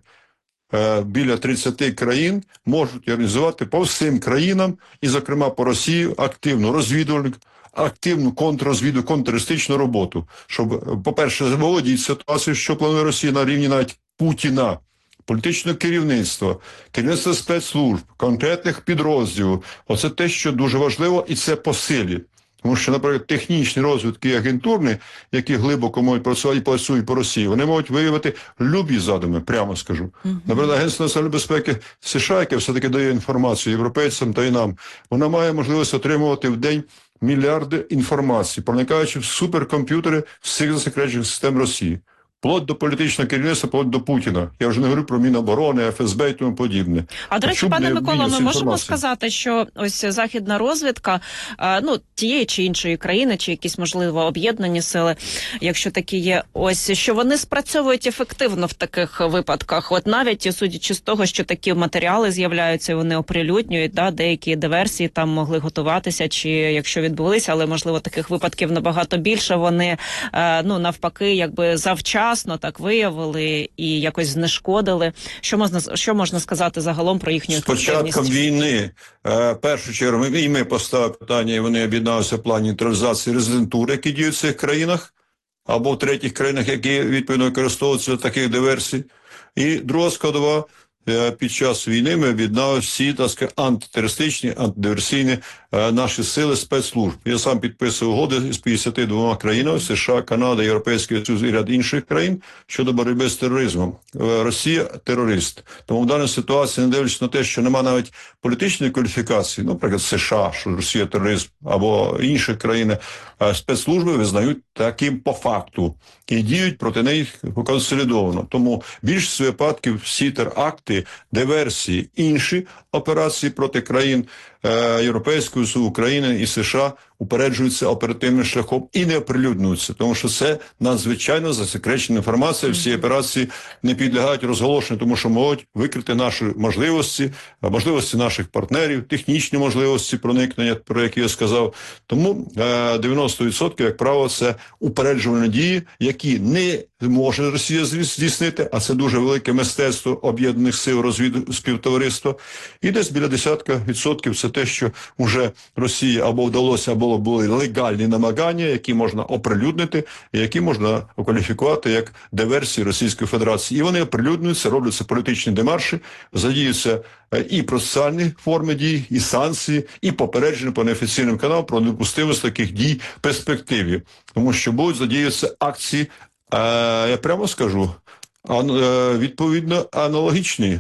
біля 30 країн можуть організувати по всім країнам, і, зокрема, по Росії, активну розвідувальну, активну контррозвідувальну, контртерористичну роботу. Щоб, по-перше, заволодіти ситуацію, що планує Росія на рівні навіть Путіна, політичного керівництва, керівництва спецслужб, конкретних підрозділів. Оце те, що дуже важливо, і це по силі. Тому що, наприклад, технічні розвідки і агентурні, які глибоко можуть працювати і працюють по Росії, вони можуть виявити любі задуми, прямо скажу. Наприклад, Агентство національної безпеки США, яке все-таки дає інформацію європейцям та й нам, вона має можливість отримувати в день мільярди інформації, проникаючи в суперкомп'ютери всіх засекречених систем Росії. Вплоть до політичного керівництва, вплоть до Путіна. Я вже не говорю про Міноборони, ФСБ і тому подібне. А, до речі, пане Миколо, ми можемо сказати, що ось західна розвідка, тієї чи іншої країни, чи якісь, можливо, об'єднані сили, якщо такі є, ось, що вони спрацьовують ефективно в таких випадках. От навіть, судячи з того, що такі матеріали з'являються, вони оприлюднюють, деякі диверсії там могли готуватися, чи якщо відбулися, але, можливо, таких випадків набагато більше, вони, навпаки, якби завчасно так виявили і якось знешкодили. Що можна сказати загалом про їхню ефективність? З початком війни, в першу чергу, ми поставили питання, і вони об'єдналися в плані нейтралізації резидентур, які діють в цих країнах, або в третіх країнах, які, відповідно, використовуються для таких диверсій. І друга складова, під час війни ми об'єднали всі, так сказати, антитерористичні, антидиверсійні наші сили спецслужб. Я сам підписував угоди з 52 країнами, США, Канада, Європейський Союз і ряд інших країн щодо боротьби з тероризмом. Росія – терорист. Тому в даній ситуації, не дивлячись на те, що немає навіть політичної кваліфікації, наприклад, США, що Росія – тероризм, або інші країни, спецслужби визнають таким по факту і діють проти них консолідовано. Тому більшість випадків всі теракти, диверсії, інші операції проти країн Європейського Союзу, України і США упереджуються оперативним шляхом і не оприлюднюються, тому що це надзвичайно засекречена інформація. Всі операції не підлягають розголошенню, тому що можуть викрити наші можливості, можливості наших партнерів, технічні можливості проникнення, про які я сказав. Тому 90%, як правило, це упереджувальні дії, які не може Росія здійснити, а це дуже велике мистецтво об'єднаних сил співтовариства. І десь біля 10% це те, що вже Росії або вдалося, або були легальні намагання, які можна оприлюднити, і які можна окваліфікувати як диверсії Російської Федерації. І вони оприлюднюються, робляться політичні демарші, задіються і процесуальні форми дій, і санкції, і попередження по неофіційним каналам про недопустимість таких дій в перспективі. Тому що будуть задіюватися акції, я прямо скажу, відповідно аналогічні.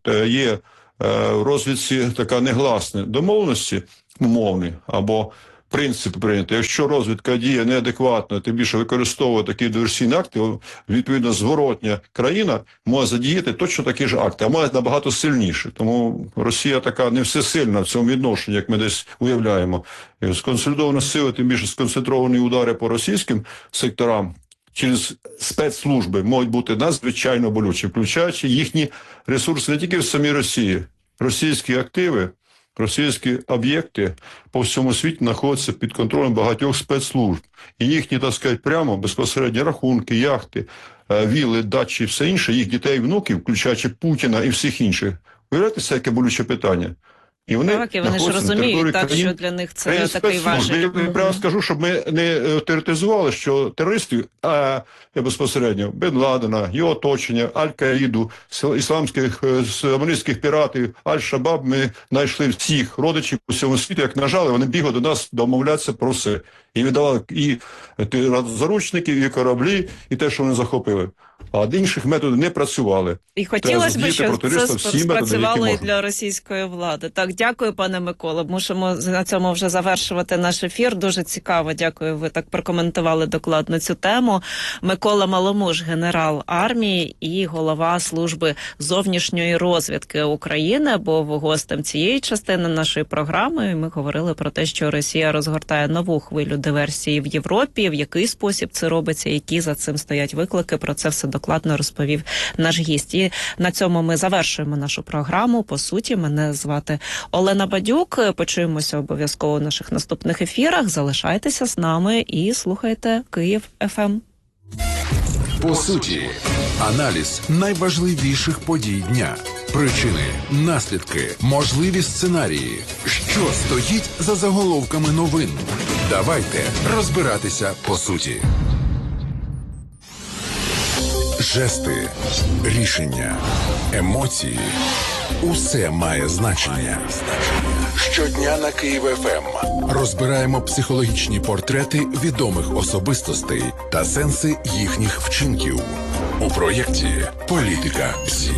Є в розвідці така негласна домовленості умовні або принцип прийняти. Якщо розвідка діє неадекватно, тим більше використовує такі диверсійні акти, відповідно зворотня країна може задіяти точно такі ж акти, а має набагато сильніше. Тому Росія така не всесильна в цьому відношенні, як ми десь уявляємо. Сконсолідована сила, тим більше сконцентровані удари по російським секторам через спецслужби можуть бути надзвичайно болючі, включаючи їхні ресурси не тільки в самій Росії. Російські активи, російські об'єкти по всьому світі знаходяться під контролем багатьох спецслужб. І їхні, так сказати, прямо безпосередні рахунки, яхти, вілли, дачі і все інше, їх дітей, внуків, включаючи Путіна і всіх інших. Уявляєте, це яке болюче питання? І вони ж розуміють, так, що для них це такий важель. Я прямо скажу, щоб ми не теоретизували, що терористів, безпосередньо Бен Ладена, його оточення, Аль-Каїду, ісламських, сомалійських піратів, Аль-Шабаб, ми знайшли всіх родичів у всьому світі, як нажали, вони бігли до нас домовлятися про все. І віддавали і заручників, і кораблі, і те, що вони захопили. А інших методів не працювали. І хотілося б, щоб це спрацювало і для російської влади. Так, дякую, пане Миколо. Мусимо на цьому вже завершувати наш ефір. Дуже цікаво, дякую, ви так прокоментували докладно цю тему. Микола Маломуж, генерал армії і голова служби зовнішньої розвідки України, був гостем цієї частини нашої програми. І ми говорили про те, що Росія розгортає нову хвилю диверсії в Європі, в який спосіб це робиться, які за цим стоять виклики. Про це все докладно розповів наш гість. І на цьому ми завершуємо нашу програму. По суті, мене звати Олена Бадюк. Почуємося обов'язково у наших наступних ефірах. Залишайтеся з нами і слухайте Київ ФМ. По суті, аналіз найважливіших подій дня. Причини, наслідки, можливі сценарії. Що стоїть за заголовками новин? Давайте розбиратися по суті. Жести, рішення, емоції – усе має значення. Щодня на Київ ФМ розбираємо психологічні портрети відомих особистостей та сенси їхніх вчинків у проєкті «Політика ПСІ».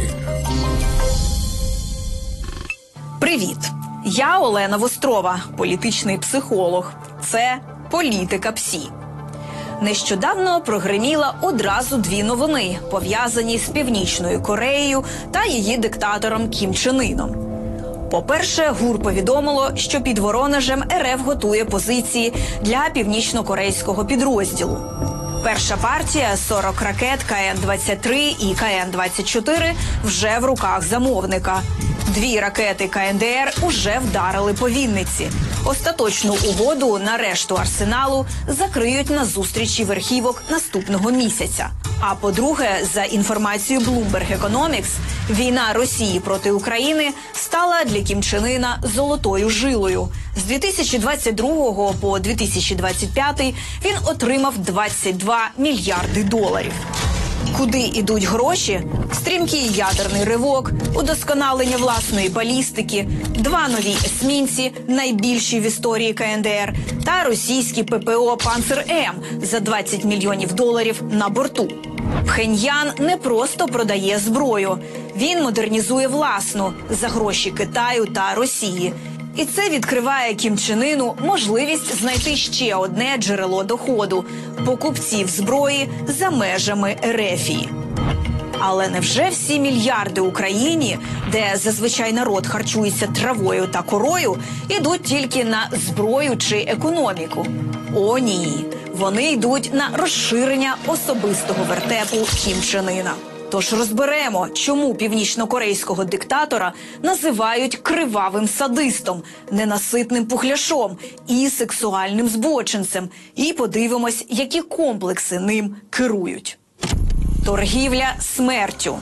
Привіт! Я Олена Вострова, політичний психолог. Це «Політика ПСІ». Нещодавно прогреміла одразу дві новини, пов'язані з Північною Кореєю та її диктатором Кім Чен Іном. По-перше, ГУР повідомило, що під Воронежем РФ готує позиції для північно-корейського підрозділу. Перша партія – 40 ракет КН-23 і КН-24 вже в руках замовника. 2 ракети КНДР уже вдарили по Вінниці. Остаточну угоду на решту арсеналу закриють на зустрічі верхівок наступного місяця. А по-друге, за інформацією Bloomberg Economics, війна Росії проти України стала для Кім Чен Іна золотою жилою. З 2022 по 2025 він отримав 22 мільярди доларів. Куди ідуть гроші? Стрімкий ядерний ривок, удосконалення власної балістики, 2 нові есмінці, найбільші в історії КНДР, та російські ППО «Панцер-М» за 20 мільйонів доларів на борту. Пхеньян не просто продає зброю. Він модернізує власну за гроші Китаю та Росії. І це відкриває Кім Чен Іну можливість знайти ще одне джерело доходу – покупців зброї за межами Ерефії. Але невже всі мільярди Україні, де зазвичай народ харчується травою та корою, ідуть тільки на зброю чи економіку? О, ні. Вони йдуть на розширення особистого вертепу Кім Чен Іна. Тож розберемо, чому північнокорейського диктатора називають кривавим садистом, ненаситним пухляшом і сексуальним збочинцем. І подивимось, які комплекси ним керують. Торгівля смертю.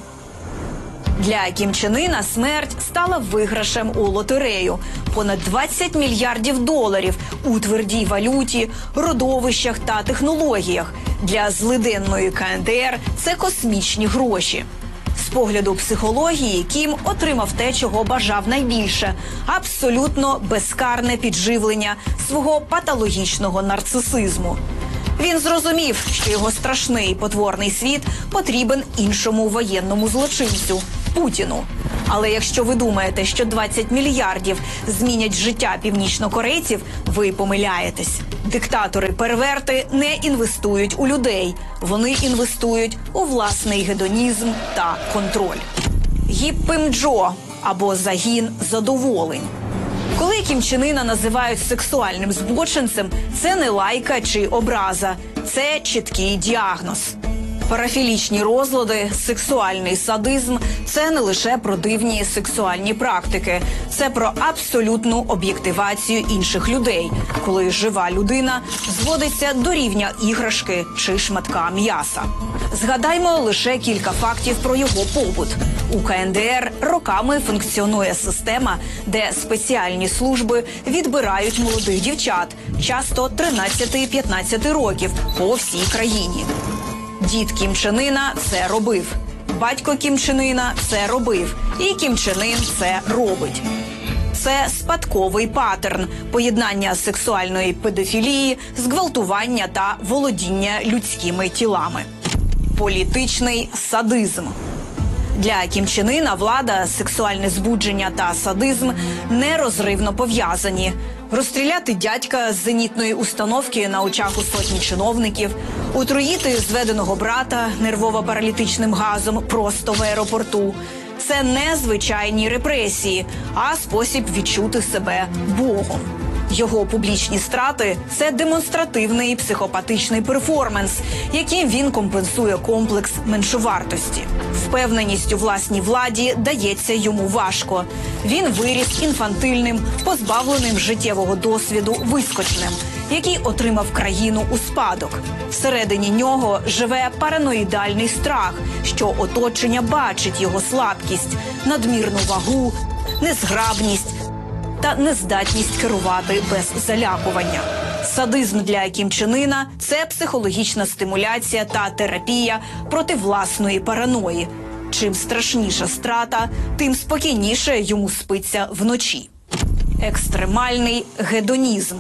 Для Кім Чен Іна смерть стала виграшем у лотерею. Понад 20 мільярдів доларів у твердій валюті, родовищах та технологіях. Для злиденної КНДР це космічні гроші. З погляду психології Кім отримав те, чого бажав найбільше – абсолютно безкарне підживлення свого патологічного нарцисизму. Він зрозумів, що його страшний потворний світ потрібен іншому воєнному злочинцю – Путіну. Але якщо ви думаєте, що 20 мільярдів змінять життя північнокорейців, ви помиляєтесь. Диктатори-перверти не інвестують у людей. Вони інвестують у власний гедонізм та контроль. Гіппімджо або загін задоволень. Коли Кім Чен Іна називають сексуальним збочинцем, це не лайка чи образа. Це чіткий діагноз. Парафілічні розлади, сексуальний садизм – це не лише про дивні сексуальні практики. Це про абсолютну об'єктивацію інших людей, коли жива людина зводиться до рівня іграшки чи шматка м'яса. Згадаймо лише кілька фактів про його побут. У КНДР роками функціонує система, де спеціальні служби відбирають молодих дівчат, часто 13-15 років, по всій країні. Дід Кім Чен Іна це робив. Батько Кім Чен Іна це робив. І Кім Чен Ін це робить. Це спадковий паттерн – поєднання сексуальної педофілії, зґвалтування та володіння людськими тілами. Політичний садизм. Для Кім Чен Іна влада, сексуальне збудження та садизм нерозривно пов'язані. Розстріляти дядька з зенітної установки на очах у сотні чиновників, отруїти зведеного брата нервово-паралітичним газом просто в аеропорту – це не звичайні репресії, а спосіб відчути себе Богом. Його публічні страти – це демонстративний психопатичний перформанс, яким він компенсує комплекс меншовартості. Впевненість у власній владі дається йому важко. Він виріс інфантильним, позбавленим життєвого досвіду вискочним, який отримав країну у спадок. Всередині нього живе параноїдальний страх, що оточення бачить його слабкість, надмірну вагу, незграбність та нездатність керувати без залякування. Садизм для Кім Чен Іна – це психологічна стимуляція та терапія проти власної параної. Чим страшніша страта, тим спокійніше йому спиться вночі. Екстремальний гедонізм.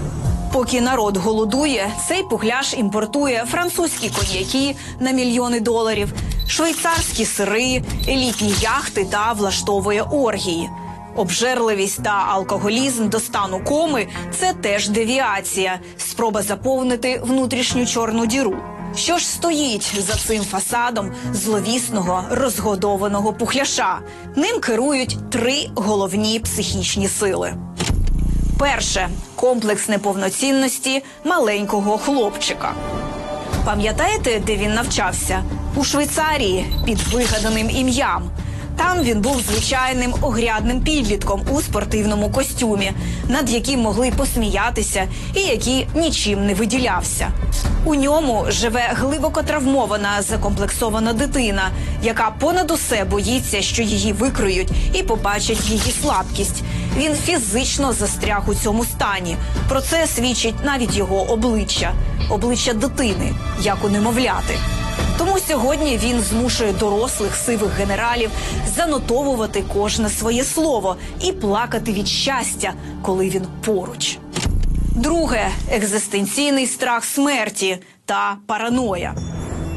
Поки народ голодує, цей пухляш імпортує французькі коньяки на мільйони доларів, швейцарські сири, елітні яхти та влаштовує оргії. Обжерливість та алкоголізм до стану коми – це теж девіація, спроба заповнити внутрішню чорну діру. Що ж стоїть за цим фасадом зловісного, розгодованого пухляша? Ним керують три головні психічні сили. Перше – комплекс неповноцінності маленького хлопчика. Пам'ятаєте, де він навчався? У Швейцарії, під вигаданим ім'ям. Там він був звичайним огрядним підлітком у спортивному костюмі, над яким могли посміятися і який нічим не виділявся. У ньому живе глибоко травмована, закомплексована дитина, яка понад усе боїться, що її викриють і побачать її слабкість. Він фізично застряг у цьому стані. Про це свідчить навіть його обличчя. Обличчя дитини, як у немовляти. Тому сьогодні він змушує дорослих сивих генералів занотовувати кожне своє слово і плакати від щастя, коли він поруч. Друге – екзистенційний страх смерті та параноя.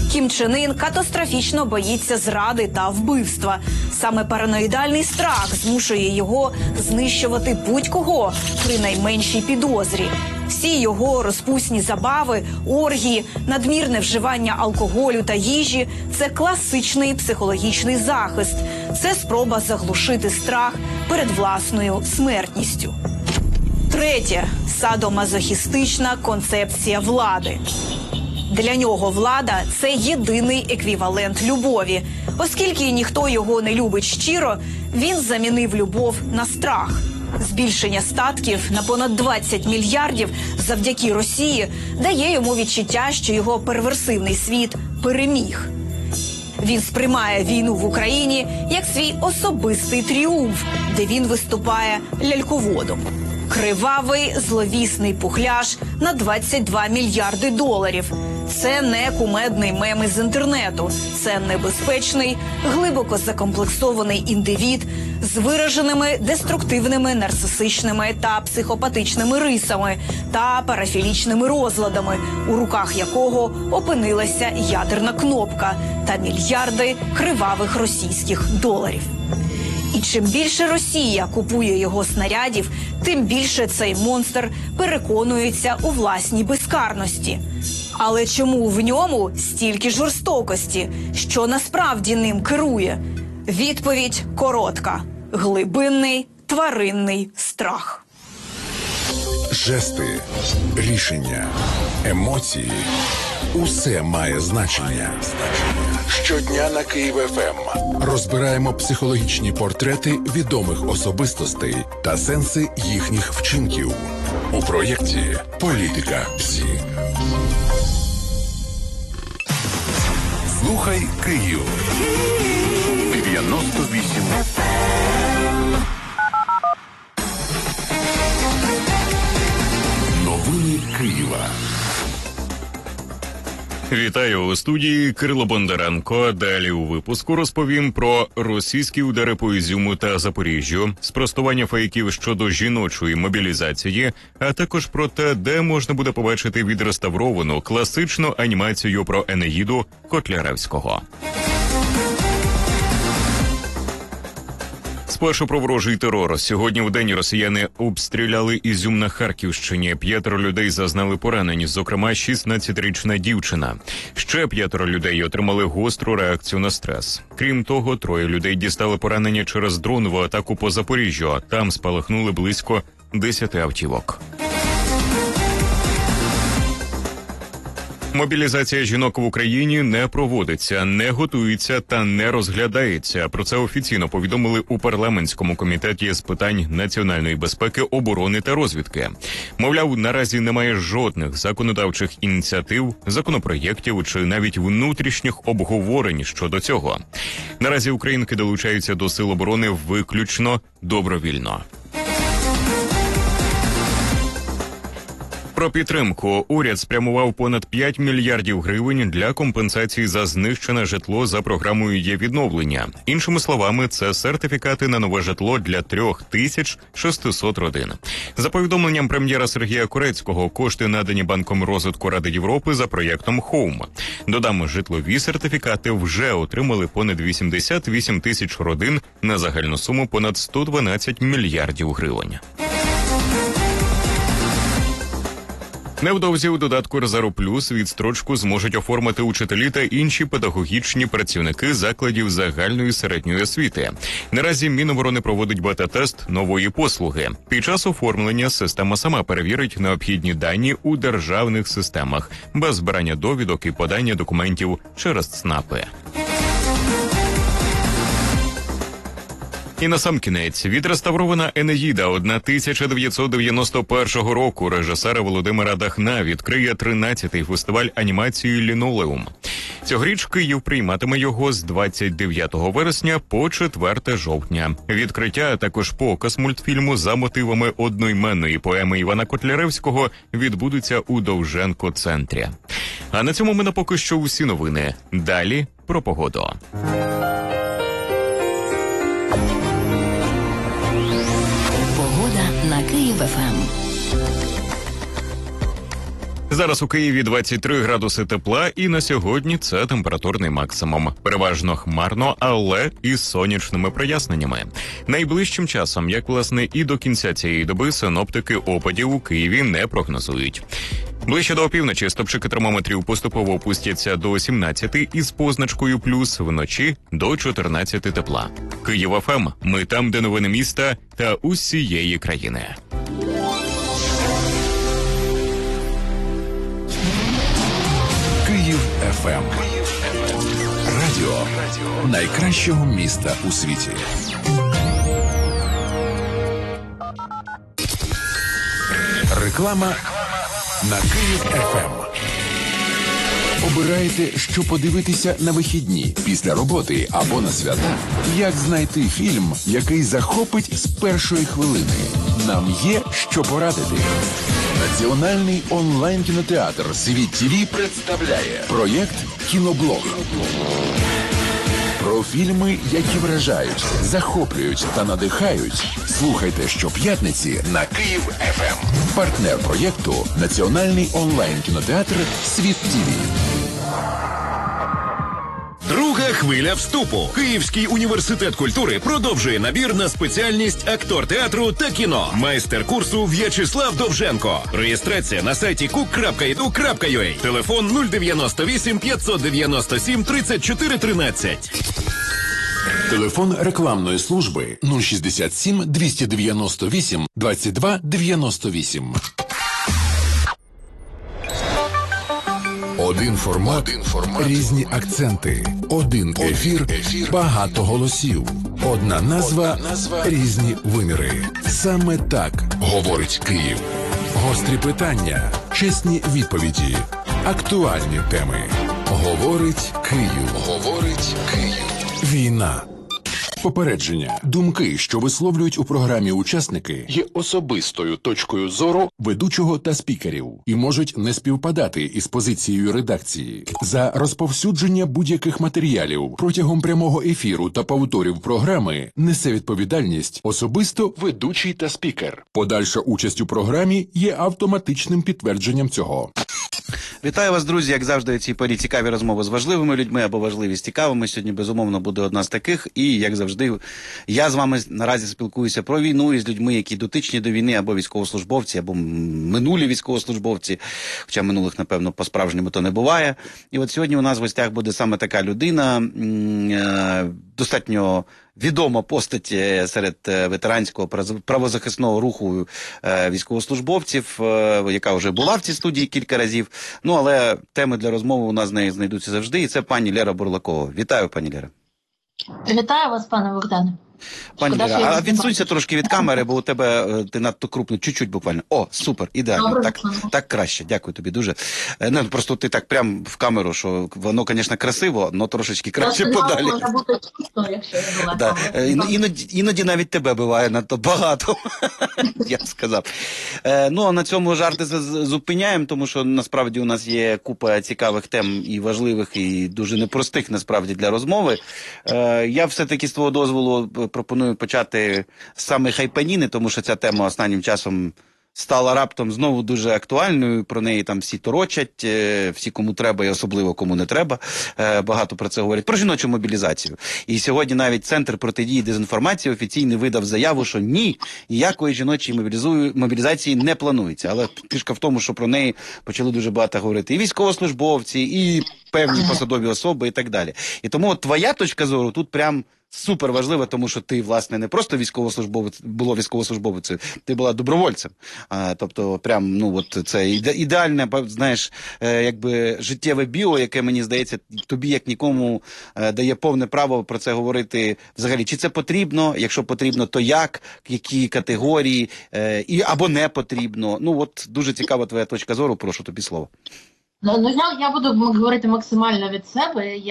Кім Чен Ін катастрофічно боїться зради та вбивства. Саме параноїдальний страх змушує його знищувати будь-кого при найменшій підозрі. Всі його розпусні забави, оргії, надмірне вживання алкоголю та їжі – це класичний психологічний захист. Це спроба заглушити страх перед власною смертністю. Третє – садомазохістична концепція влади. Для нього влада – це єдиний еквівалент любові. Оскільки ніхто його не любить щиро, він замінив любов на страх. Збільшення статків на понад 20 мільярдів завдяки Росії дає йому відчуття, що його перверсивний світ переміг. Він сприймає війну в Україні як свій особистий тріумф, де він виступає ляльководом. Кривавий, зловісний пухляж на 22 мільярди доларів. Це не кумедний мем із інтернету. Це небезпечний, глибоко закомплексований індивід з вираженими деструктивними, нарцисичними та психопатичними рисами та парафілічними розладами, у руках якого опинилася ядерна кнопка та мільярди кривавих російських доларів. І чим більше Росія купує його снарядів, тим більше цей монстр переконується у власній безкарності. Але чому в ньому стільки жорстокості? Що насправді ним керує? Відповідь коротка. Глибинний тваринний страх. Жести, рішення, емоції – усе має значення. Щодня на Київ ФМ розбираємо психологічні портрети відомих особистостей та сенси їхніх вчинків у проєкті «Політика ПСІ». Слухай Київ. 98 Новини Києва. Вітаю у студії Кирило Бондаренко. Далі у випуску розповім про російські удари по Ізюму та Запоріжжю, спростування фейків щодо жіночої мобілізації, а також про те, де можна буде побачити відреставровану класичну анімацію про Енеїду Котляревського. Спершу про ворожий терор. Сьогодні вдень росіяни обстріляли Ізюм на Харківщині. 5 людей зазнали поранень, зокрема 16-річна дівчина. Ще 5 людей отримали гостру реакцію на стрес. Крім того, 3 людей дістали поранення через дронову атаку по Запоріжжю. Там спалахнули близько 10 автівок. Мобілізація жінок в Україні не проводиться, не готується та не розглядається. Про це офіційно повідомили у парламентському комітеті з питань національної безпеки, оборони та розвідки. Мовляв, наразі немає жодних законодавчих ініціатив, законопроєктів чи навіть внутрішніх обговорень щодо цього. Наразі українки долучаються до сил оборони виключно добровільно. Про підтримку. Уряд спрямував понад 5 мільярдів гривень для компенсації за знищене житло за програмою «Є-відновлення». Іншими словами, це сертифікати на нове житло для 3600 родин. За повідомленням прем'єра Сергія Корецького, кошти надані Банком розвитку Ради Європи за проєктом «Хоум». Додам, житлові сертифікати вже отримали понад 88 тисяч родин на загальну суму понад 112 мільярдів гривень. Невдовзі у додатку «Резерв Плюс» відстрочку зможуть оформити учителі та інші педагогічні працівники закладів загальної середньої освіти. Наразі Міноборони проводить бета-тест нової послуги. Під час оформлення система сама перевірить необхідні дані у державних системах, без збирання довідок і подання документів через ЦНАПи. І насамкінець, відреставрована «Енеїда» 1991 року режисера Володимира Дахна відкриє 13-й фестиваль анімації «Лінолеум». Цьогоріч Київ прийматиме його з 29 вересня по 4 жовтня. Відкриття, а також показ мультфільму за мотивами одноіменної поеми Івана Котляревського відбудуться у Довженко-центрі. А на цьому в мене поки що усі новини. Далі про погоду. На Київ ФМ. Зараз у Києві 23 градуси тепла, і на сьогодні це температурний максимум. Переважно хмарно, але із сонячними проясненнями. Найближчим часом, як власне і до кінця цієї доби, синоптики опадів у Києві не прогнозують. Ближче до опівночі стопчики термометрів поступово опустяться до 17 із позначкою плюс, вночі до 14 тепла. Київ ФМ. Ми там, де новини міста та усієї країни. Київ ФМ. Радіо найкращого міста у світі. Реклама на Київ ФМ. Обираєте, що подивитися на вихідні, після роботи або на свята? Як знайти фільм, який захопить з першої хвилини? Нам є що порадити. Національний онлайн-кінотеатр «Світ ТВ» представляє проєкт «Кіноблог». Про фільми, які вражають, захоплюють та надихають. Слухайте щоп'ятниці на Київ ФМ. Партнер проєкту – Національний онлайн-кінотеатр «Світ ТВ». Друга хвиля вступу. Київський університет культури продовжує набір на спеціальність актор театру та кіно. Майстер курсу В'ячеслав Довженко. Реєстрація на сайті cook.edu.ua. Телефон 098 597 34 13. Телефон рекламної служби 067 298 22 98. Один формат, різні акценти. Один ефір, багато голосів. Одна назва, різні виміри. Саме так говорить Київ. Гострі питання, чесні відповіді, актуальні теми. Говорить Київ. Говорить Київ. Війна. Попередження. Думки, що висловлюють у програмі учасники, є особистою точкою зору ведучого та спікерів і можуть не співпадати із позицією редакції. За розповсюдження будь-яких матеріалів протягом прямого ефіру та повторів програми несе відповідальність особисто ведучий та спікер. Подальша участь у програмі є автоматичним підтвердженням цього. Вітаю вас, друзі, як завжди, у цій порі цікаві розмови з важливими людьми або важливі з цікавими. Сьогодні, безумовно, буде одна з таких. І, як завжди, я з вами наразі спілкуюся про війну із людьми, які дотичні до війни, або військовослужбовці, або минулі військовослужбовці. Хоча минулих, напевно, по-справжньому то не буває. І от сьогодні у нас в гостях буде саме така людина, достатньо відома постать серед ветеранського правозахисного руху військовослужбовців, яка вже була в цій студії кілька разів. Ну, але теми для розмови у нас з нею знайдуться завжди. І це пані Лера Бурлакова. Вітаю, пані Лера. Вітаю вас, пане Богдане. Пані Лера, а відсунься трошки від камери, бо у тебе ти надто крупно, чуть-чуть буквально. О, супер, ідеально, так краще, дякую тобі дуже. Не, просто ти так прям в камеру, що воно, звісно, красиво, але трошечки краще подалі. Може бути чисто, якщо я була Іноді навіть тебе буває надто багато, я б сказав. Ну, а на цьому жарти зупиняємо, тому що насправді у нас є купа цікавих тем і важливих, і дуже непростих, насправді, для розмови. Я все-таки з твого дозволу пропоную почати з саме хайпаніни, тому що ця тема останнім часом стала раптом знову дуже актуальною. Про неї там всі торочать, всі кому треба і особливо кому не треба. Багато про це говорять. Про жіночу мобілізацію. І сьогодні навіть Центр протидії дезінформації офіційно видав заяву, що ніякої жіночої мобілізації не планується. Але фішка в тому, що про неї почали дуже багато говорити і військовослужбовці, і певні посадові особи і так далі. І тому твоя точка зору тут прям супер важливо, тому що ти, власне, не просто військовослужбовицею, ти була добровольцем. Тобто, прям, ну, от це ідеальне, знаєш, якби життєве біо, яке, мені здається, тобі, як нікому, дає повне право про це говорити взагалі. Чи це потрібно? Якщо потрібно, то як? Які категорії? Або не потрібно? Ну, от дуже цікава твоя точка зору, прошу тобі слово. Ну, я буду говорити максимально від себе.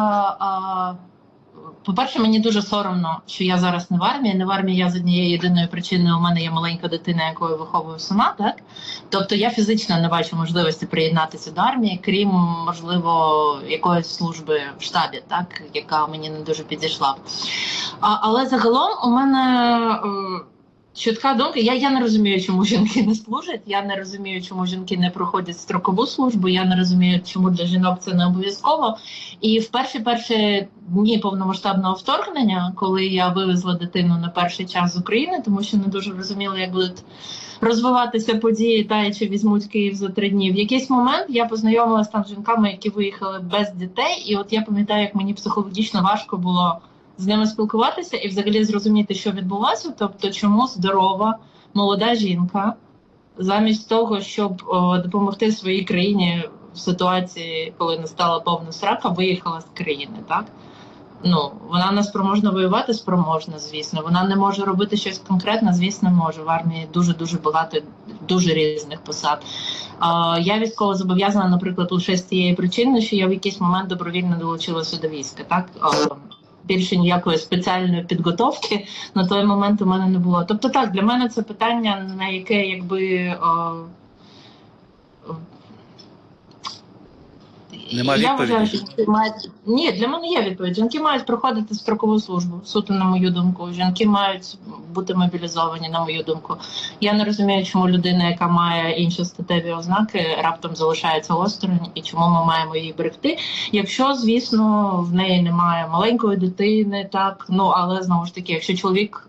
По-перше, мені дуже соромно, що я зараз не в армії. Не в армії я з однієї єдиної причини, у мене є маленька дитина, яку я виховую сама, так? Тобто я фізично не бачу можливості приєднатися до армії, крім, можливо, якоїсь служби в штабі, так? Яка мені не дуже підійшла. Але загалом у мене чітка думка. Я не розумію, чому жінки не служать, я не розумію, чому жінки не проходять строкову службу, я не розумію, чому для жінок це не обов'язково. І в перші дні повномасштабного вторгнення, коли я вивезла дитину на перший час з України, тому що не дуже розуміла, як будуть розвиватися події, та і чи візьмуть Київ за 3 дні. В якийсь момент я познайомилася там з жінками, які виїхали без дітей, і от я пам'ятаю, як мені психологічно важко було з ними спілкуватися і взагалі зрозуміти, що відбулося, тобто чому здорова, молода жінка, замість того, щоб допомогти своїй країні в ситуації, коли настала повна срака, виїхала з країни, так? Ну, вона не спроможна воювати, спроможна, звісно. Вона не може робити щось конкретне, звісно, може. В армії дуже-дуже багато, дуже різних посад. Я військово зобов'язана, наприклад, лише з тієї причини, що я в якийсь момент добровільно долучилася до війська, так? Більше ніякої спеціальної підготовки на той момент у мене не було. Тобто так, для мене це питання, на яке якби... Нема відповіді? Я вважаю, що жінки мають... Ні, для мене є відповідь. Жінки мають проходити строкову службу, суто на мою думку. Жінки мають бути мобілізовані, на мою думку. Я не розумію, чому людина, яка має інші статеві ознаки, раптом залишається осторонь, і чому ми маємо її берегти. Якщо, звісно, в неї немає маленької дитини, так, ну, але, знову ж таки, якщо чоловік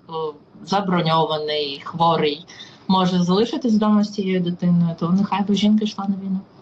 заброньований, хворий, може залишитись вдома з цією дитиною, то нехай би жінка йшла на війну.